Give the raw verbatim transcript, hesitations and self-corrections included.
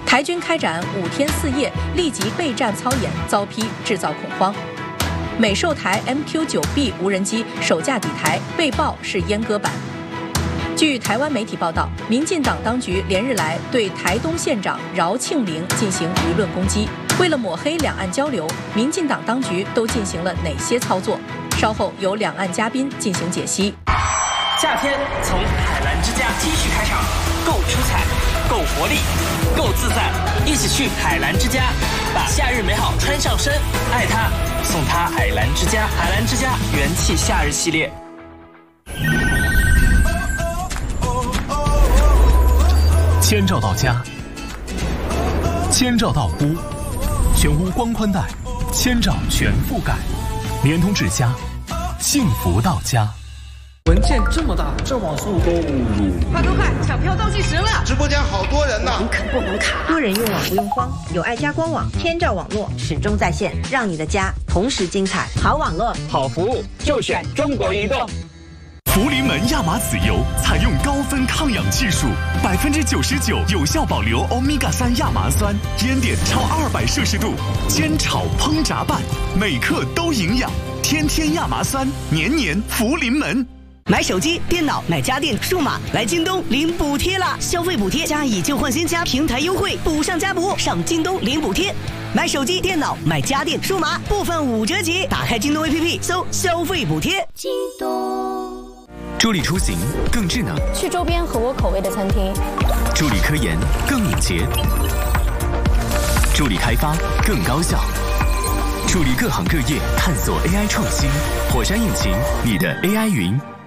台军开展五天四夜立即备战操演，遭批制造恐慌。美售台 M Q 九 B 无人机首架抵台，被曝是阉割版。据台湾媒体报道，民进党当局连日来对台东县长饶庆铃进行舆论攻击。为了抹黑两岸交流，民进党当局都进行了哪些操作？稍后由两岸嘉宾进行解析。 夏天从海澜之家继续开场，够出彩，够活力，够自在，一起去海澜之家，把夏日美好穿上身，爱它，送它海澜之家。海澜之家元气夏日系列。 千兆到家，千兆到屋，全屋光宽带，千兆全覆盖，联通智家，幸福到家。 文件这么大，这网速都误入。 快快快，抢票倒计时了！ 直播间好多人呢， 网可不能卡。 多人用网不用慌，有爱家官网，千兆网络始终在线，让你的家同时精彩。好网络， 好服务，就选中国移动。 福临门亚麻籽油采用高分抗氧技术，百分之九十九有效保留欧米伽三亚麻酸，烟点超二百摄氏度，煎炒烹炸拌，每克都营养。天天亚麻酸，年年福临门。 买手机、电脑、买家电、数码，来京东领补贴啦！消费补贴加以旧换新加平台优惠，补上加补，上京东领补贴。买手机、电脑、买家电、数码，部分五折起。打开京东 A P P， 搜消费补贴。 京东。 助力出行更智能， 去周边合我口味的餐厅； 助力科研更敏捷，助力开发更高效，助力各行各业探索 A I 创新。火山引擎，你的 A I 云。